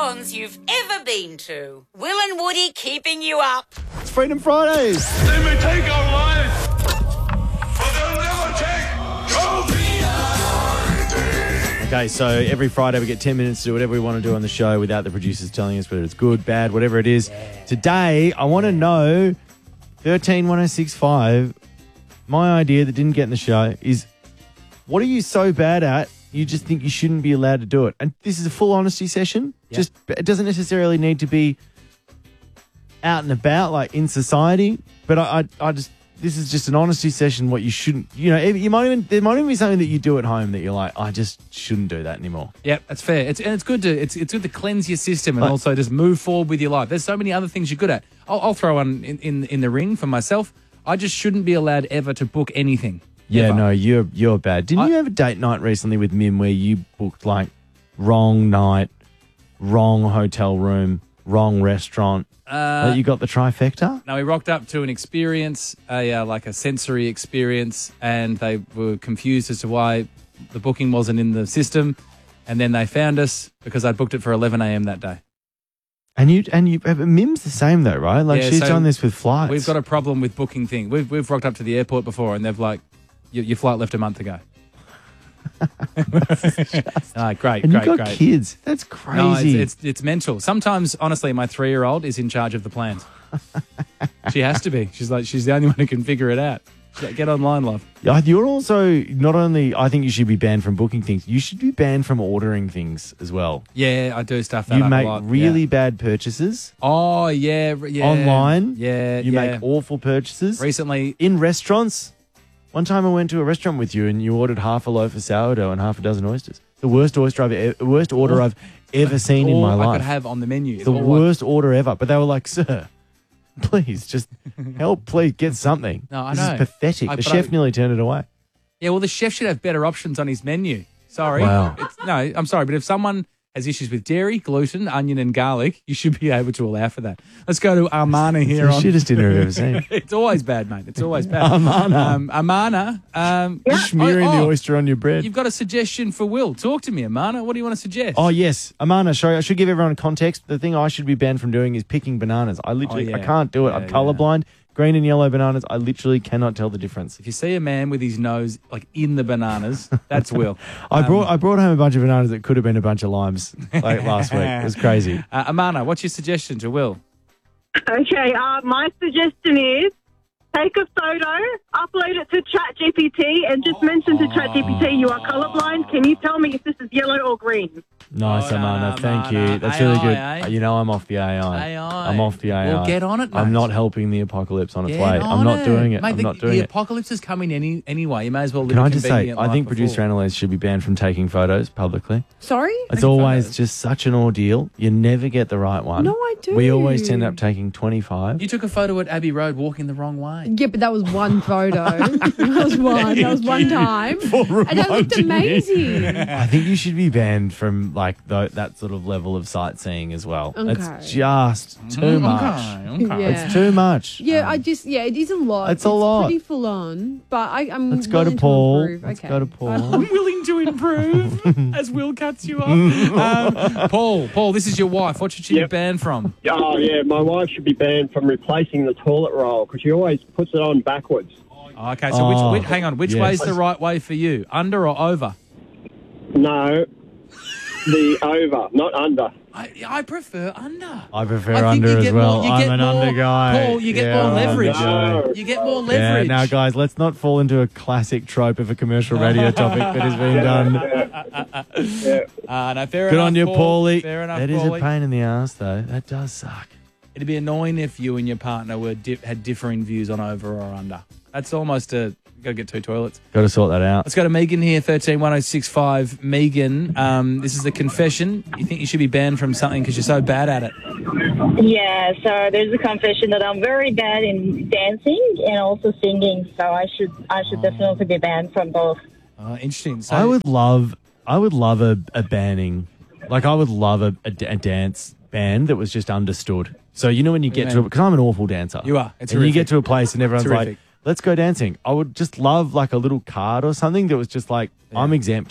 cons you've ever been to. Will and Woody keeping you up. It's Freedom Fridays. They may take our lives, but they'll never take your freedom. Okay, so every Friday we get 10 minutes to do whatever we want to do on the show without the producers telling us whether it's good, bad, whatever it is. Yeah. Today, I want to know, 131065, my idea that didn't get in the show is, what are you so bad at you just think you shouldn't be allowed to do it? And this is a full honesty session. Yep. Just it doesn't necessarily need to be out and about, like in society. But I just, this is just an honesty session. What you shouldn't, there might even be something that you do at home that you're like, I just shouldn't do that anymore. Yep, that's fair. It's good to cleanse your system and also just move forward with your life. There's so many other things you're good at. I'll throw one in the ring for myself. I just shouldn't be allowed ever to book anything. Yeah, ever. no, you're bad. Didn't you have a date night recently with Mim where you booked like wrong night, wrong hotel room, wrong restaurant? You got the trifecta? No, we rocked up to an experience, like a sensory experience, and they were confused as to why the booking wasn't in the system, and then they found us because I'd booked it for 11 a.m. that day. And Mim's the same though, right? Like she's done this with flights. We've got a problem with booking things. We've rocked up to the airport before, and they've like, your flight left a month ago. Great. And you've got kids. That's crazy. No, it's mental. Sometimes, honestly, my 3-year-old is in charge of the plans. She has to be. She's the only one who can figure it out. She's like, get online, love. You're also not only. I think you should be banned from booking things. You should be banned from ordering things as well. Yeah, I do stuff that you up make a lot. really bad purchases. Oh yeah. Online. Yeah, you make awful purchases. Recently in restaurants. One time I went to a restaurant with you and you ordered half a loaf of sourdough and half a dozen oysters. The worst order I've ever seen in my life. I could have on the menu. The worst order ever. But they were like, sir, please just help. Please get something. No, I this know. is pathetic. The chef nearly turned it away. Yeah, well, the chef should have better options on his menu. Sorry. Wow. I'm sorry, but if someone has issues with dairy, gluten, onion, and garlic, you should be able to allow for that. Let's go to Armana here. It's the shittest dinner I've ever seen. It's always bad, mate. It's always bad. Armana. Smearing the oyster on your bread. You've got a suggestion for Will. Talk to me, Armana. What do you want to suggest? Oh, yes. Armana, sorry, I should give everyone context. The thing I should be banned from doing is picking bananas. I can't do it. I'm colourblind. Green and yellow bananas, I literally cannot tell the difference. If you see a man with his nose like in the bananas, that's Will. I brought home a bunch of bananas that could have been a bunch of limes like last week. It was crazy. Amana, what's your suggestion to Will? Okay, my suggestion is take a photo, upload it to ChatGPT, and just mention to ChatGPT you are colourblind. Can you tell me if this is yellow or green? Nice, Amana. Thank you. That's really good. You know I'm off the AI. I'm off the AI. Well, get on it, mate. I'm not helping the apocalypse on its way. I'm not doing it. Mate, I'm not doing it. The apocalypse is coming anyway. You may as well live Can a I just say, convenient I life think before. producer Annalise should be banned from taking photos publicly. Sorry? It's always just such an ordeal. You never get the right one. No, I do. We always end up taking 25. You took a photo at Abbey Road walking the wrong way. Yeah, but that was one photo. That was one time. And that looked amazing. I think you should be banned from like that sort of level of sightseeing as well. Okay. It's just too much. Okay. Yeah. It's too much. Yeah, it is a lot. It's a lot. Pretty full on, but I'm Let's go to willing Paul. improve. Let's Okay. go to Paul. I'm willing to improve as Will cuts you off. Paul, this is your wife. What should she be banned from? Oh, yeah, my wife should be banned from replacing the toilet roll because she always puts it on backwards. Okay, so which way is the right way for you? Under or over? No, the over, not under. I prefer under. I prefer under as well. I'm an under guy. Paul, you get more leverage. No. You get more Yeah, leverage. now, guys, let's not fall into a classic trope of a commercial radio topic that has been done. No, fair Good enough, on you, Paulie. Fair enough, That is a Paulie. pain in the ass, though. That does suck. It'd be annoying if you and your partner had differing views on over or under. That's almost got to get two toilets. Got to sort that out. Let's go to Megan here, 131065. Megan, this is the confession. You think you should be banned from something because you're so bad at it. Yeah, so there's a confession that I'm very bad in dancing and also singing, so I should definitely be banned from both. Interesting. So I would love a banning. Like, I would love a dance band that was just understood. So, you know, when you get to it, because I'm an awful dancer. You are. It's and you horrific. get to a place and everyone's Terrific. like, let's go dancing. I would just love like a little card or something that was just like, I'm exempt.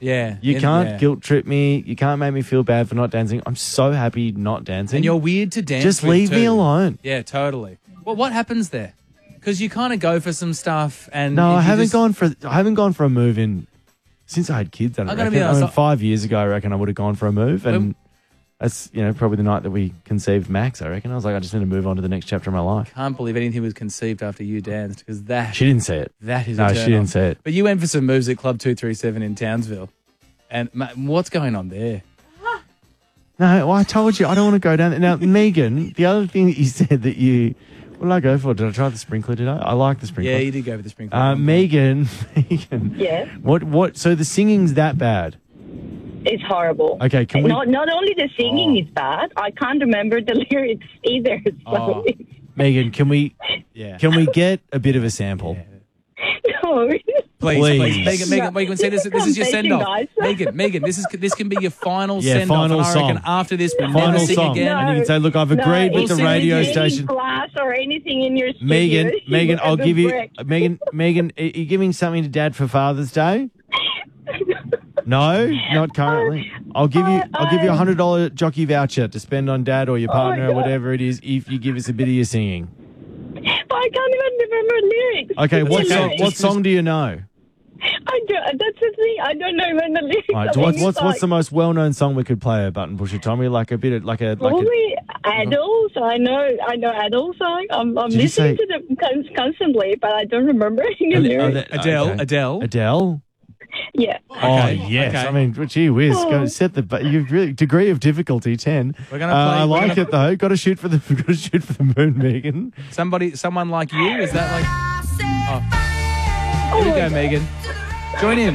Yeah. You Yeah, can't yeah. guilt trip me. You can't make me feel bad for not dancing. I'm so happy not dancing. And you're weird to dance Just with leave me too. alone. Yeah, totally. Well, what happens there? Because you kind of go for some stuff and No, you I haven't just- gone for a move in since I had kids. I gotta reckon. be honest, 5 years ago, I reckon I would have gone for a move, and that's probably the night that we conceived Max. I reckon I was like, I just need to move on to the next chapter of my life. Can't believe anything was conceived after you danced because that She didn't say it. that is No, a she turn didn't on. say it. But you went for some moves at Club 237 in Townsville, and what's going on there? No, well, I told you I don't want to go down there. Now, Megan, the other thing that you said that you, what did I go for? Did I try the sprinkler today? I like the sprinkler. Yeah, you did go for the sprinkler. Megan, Yes. what? So the singing's that bad? It's horrible. Okay, can we? Not only the singing is bad, I can't remember the lyrics either. So Oh. Megan, can we Yeah. get a bit of a sample? no. Please. Please. Megan, say this is your send off. Confession, Megan, this can be your final Yeah, send off. final And I reckon song. after this we'll Final never sing song. again. And you can say, look, I've agreed with the we'll radio sing it. station. Glass or anything in your studio. Megan, I'll give you, Brick. Megan, are you giving something to Dad for Father's Day? No, not currently. I'll give you a $100 jockey voucher to spend on Dad or your partner or God. whatever it is if you give us a bit of your singing. I can't even remember lyrics. Okay, what okay. song? What Just- song do you know? That's the thing. I don't know when the lyrics. All right, of so what's any the song. most well-known song we could play? A button pusher, Tommy, like a bit of like a. Probably Adele. So I know Adele song. I'm Did you listening say- to them constantly, but I don't remember any lyrics. Adele. Yeah. Oh Okay, yes, okay. I mean, gee whiz, go set the you've really degree of difficulty 10. We're gonna I play- we're like gonna- it though. Got to shoot for the moon, Megan. Someone like you? Is that like? Oh. Here we go, Megan. Join in.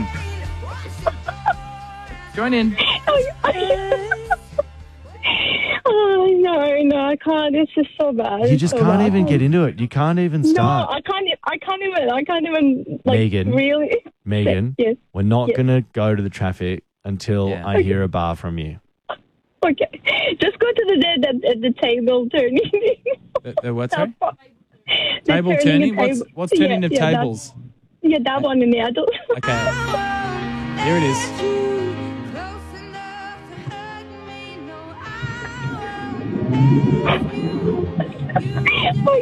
Join in. Oh no, I can't. It's just so bad. You It's just so can't bad. even get into it. You can't even No, start. I can't even. Like, Megan. Really. Megan, Yes. we're not Yes. going to go to the traffic until Yeah. I hear a bar from you. Okay. Just go to the dead at the table turning. The what? Sorry? The Table a turning? table. What's turning of that- tables? Yeah, that one in the adult. Okay. Here it is. Oh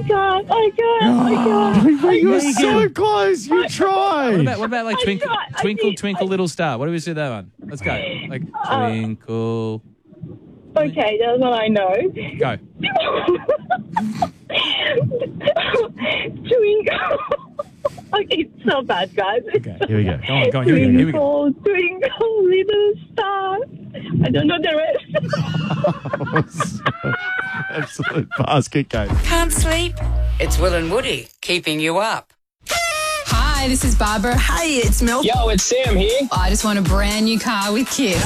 God. You're so close. You tried. What about like Twinkle, tried. I Twinkle, did. Twinkle, Little Star? What do we say that one? Let's go. Like Twinkle. Okay, that's what I know. Go. Twinkle. Okay, it's so bad, guys. Okay. Here we go. Go on. Here we go. Twinkle, little star. I don't know the rest. Absolute basket case. Can't sleep? It's Will and Woody keeping you up. Hi, this is Barbara. Hey, it's Mel. Yo, it's Sam here. I just want a brand new car with Kiss.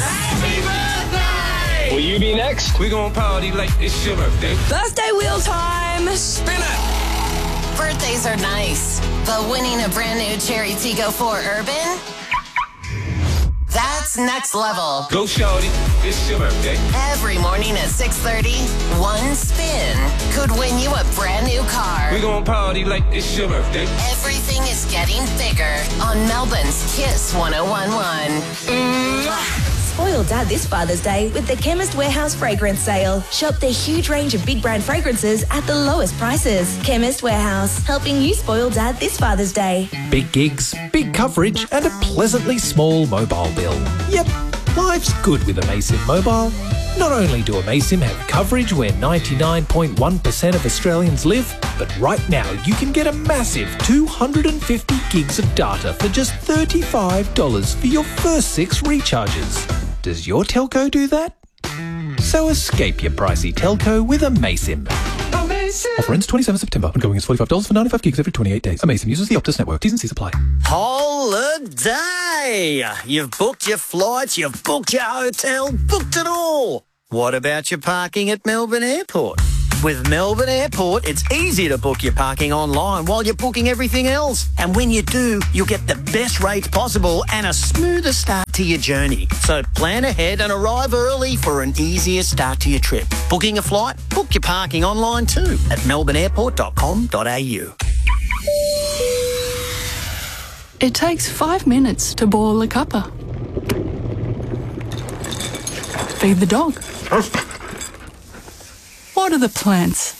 Will you be next? We gon' party like it's your birthday. Birthday wheel time. Spin it. Birthdays are nice, but winning a brand new Cherry Tiggo 4 Urban? That's next level. Go shorty, it's your birthday. Every morning at 6:30, one spin could win you a brand new car. We gon' party like it's your birthday. Everything is getting bigger on Melbourne's Kiss 101.1. Spoil Dad this Father's Day with the Chemist Warehouse fragrance sale. Shop their huge range of big brand fragrances at the lowest prices. Chemist Warehouse, helping you spoil Dad this Father's Day. Big gigs, big coverage, and a pleasantly small mobile bill. Yep, life's good with Amasim Mobile. Not only do Amasim have coverage where 99.1% of Australians live, but right now you can get a massive 250 gigs of data for just $35 for your first 6 recharges. Does your telco do that? So escape your pricey telco with Amasim. Offer ends 27 September. Ongoing is $45 for 95 gigs every 28 days. Amasim uses the Optus network. T's and C's apply. Holiday! You've booked your flights, you've booked your hotel, booked it all. What about your parking at Melbourne Airport? With Melbourne Airport, it's easy to book your parking online while you're booking everything else. And when you do, you'll get the best rates possible and a smoother start to your journey. So plan ahead and arrive early for an easier start to your trip. Booking a flight? Book your parking online too at melbourneairport.com.au. It takes 5 minutes to boil a cuppa. Feed the dog. Water the plants.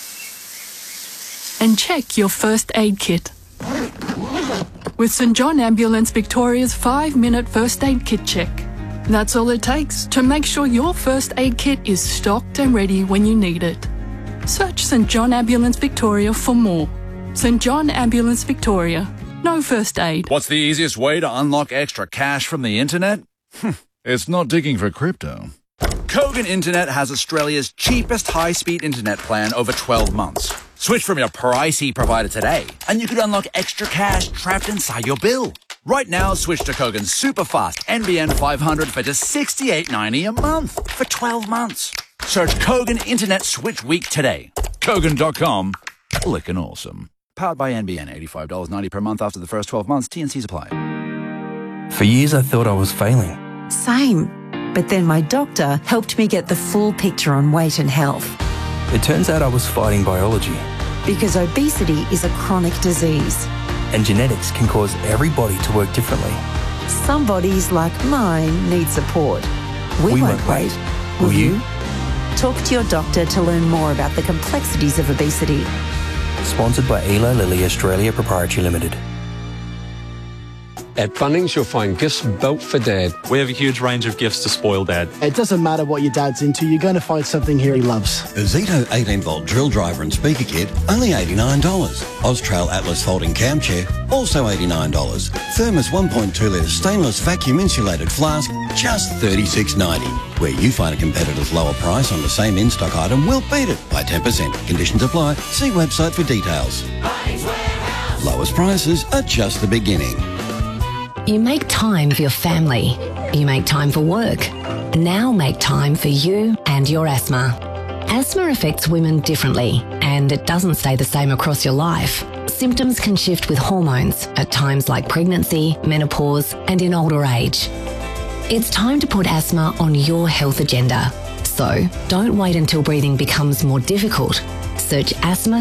And check your first aid kit. With St John Ambulance Victoria's 5-minute first aid kit check. That's all it takes to make sure your first aid kit is stocked and ready when you need it. Search St John Ambulance Victoria for more. St John Ambulance Victoria. No first aid. What's the easiest way to unlock extra cash from the internet? It's not digging for crypto. Kogan Internet has Australia's cheapest high-speed internet plan over 12 months. Switch from your pricey provider today, and you could unlock extra cash trapped inside your bill. Right now, switch to Kogan's super fast NBN 500 for just $68.90 a month for 12 months. Search Kogan Internet Switch Week today. Kogan.com. Lickin' awesome. Powered by NBN, $85.90 per month after the first 12 months. T&Cs apply. For years, I thought I was failing. Same. But then my doctor helped me get the full picture on weight and health. It turns out I was fighting biology. Because obesity is a chronic disease. And genetics can cause every body to work differently. Some bodies, like mine, need support. We won't wait. Will you? Talk to your doctor to learn more about the complexities of obesity. Sponsored by Eli Lilly Australia Proprietary Limited. At Bunnings, you'll find gifts built for Dad. We have a huge range of gifts to spoil Dad. It doesn't matter what your dad's into, you're going to find something here he loves. A Zito 18-volt drill driver and speaker kit, only $89. Austrail Atlas folding cam chair, also $89. Thermos 1.2-litre stainless vacuum insulated flask, just $36.90. Where you find a competitor's lower price on the same in-stock item, we'll beat it by 10%. Conditions apply. See website for details. Lowest prices are just the beginning. You make time for your family. You make time for work. Now make time for you and your asthma. Asthma affects women differently, and it doesn't stay the same across your life. Symptoms can shift with hormones at times like pregnancy, menopause, and in older age. It's time to put asthma on your health agenda. So don't wait until breathing becomes more difficult. Search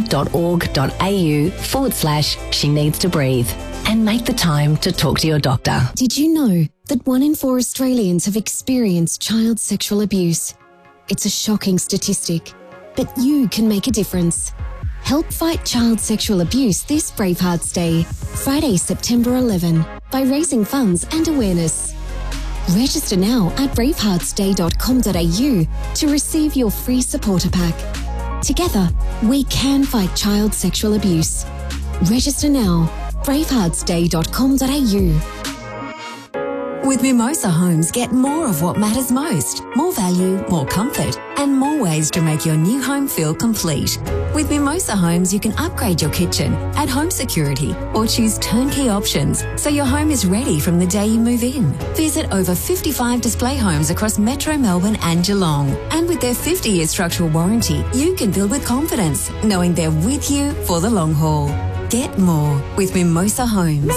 asthma.org.au/she needs to breathe. And make the time to talk to your doctor. Did you know that 1 in 4 Australians have experienced child sexual abuse? It's a shocking statistic, but you can make a difference. Help fight child sexual abuse this Bravehearts Day, Friday, September 11, by raising funds and awareness. Register now at braveheartsday.com.au to receive your free supporter pack. Together, we can fight child sexual abuse. Register now. braveheartsday.com.au. With Mimosa Homes, get more of what matters most. More value, more comfort, and more ways to make your new home feel complete. With Mimosa Homes, you can upgrade your kitchen, add home security, or choose turnkey options so your home is ready from the day you move in. Visit over 55 display homes across Metro Melbourne and Geelong. And with their 50-year structural warranty, you can build with confidence, knowing they're with you for the long haul. Get more with Mimosa Homes.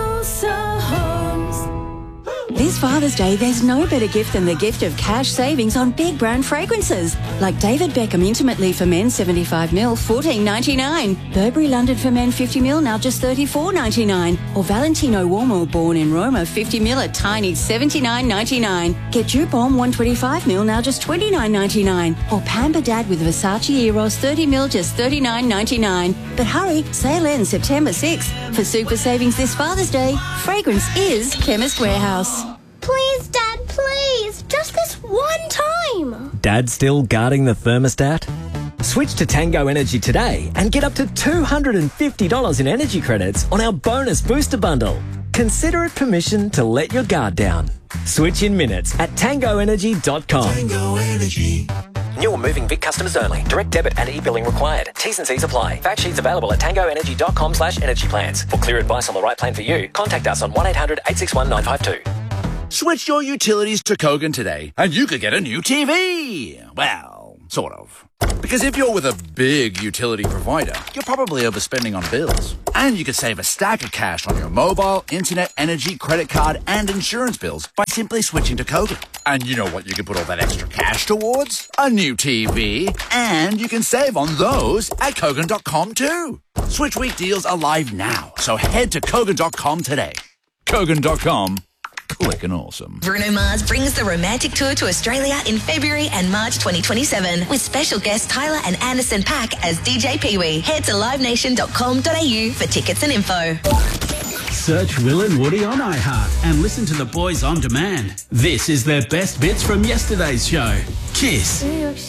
This Father's Day, there's no better gift than the gift of cash savings on big brand fragrances. Like David Beckham Intimately for men 75ml, $14.99. Burberry London for men 50ml, now just $34.99. Or Valentino Uomo Born in Roma 50ml, a tiny $79.99. Get Dupont 125ml, now just $29.99. Or Pamper Dad with Versace Eros 30ml, just $39.99. But hurry, sale ends September 6th. For super savings this Father's Day, fragrance is Chemist Warehouse. Please, Dad, please. Just this one time. Dad still guarding the thermostat? Switch to Tango Energy today and get up to $250 in energy credits on our bonus booster bundle. Consider it permission to let your guard down. Switch in minutes at tangoenergy.com. Tango Energy. New or moving Vic customers only. Direct debit and e-billing required. T's and C's apply. Fact sheets available at tangoenergy.com/energy plans. For clear advice on the right plan for you, contact us on 1-800-861-952. Switch your utilities to Kogan today, and you could get a new TV. Well, sort of. Because if you're with a big utility provider, you're probably overspending on bills. And you could save a stack of cash on your mobile, internet, energy, credit card, and insurance bills by simply switching to Kogan. And you know what you can put all that extra cash towards? A new TV. And you can save on those at Kogan.com too. Switch week deals are live now, so head to Kogan.com today. Kogan.com. Clickin' awesome. Bruno Mars brings the romantic tour to Australia in February and March 2027 with special guests Tyler and Anderson .Paak as DJ Pee-wee. Head to livenation.com.au for tickets and info. Search Will and Woody on iHeart and listen to the boys on demand. This is their best bits from yesterday's show. Kiss.